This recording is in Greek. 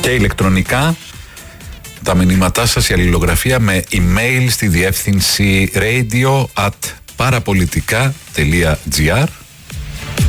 Και ηλεκτρονικά τα μηνύματά σας, η αλληλογραφία με email στη διεύθυνση radio@parapolitica.gr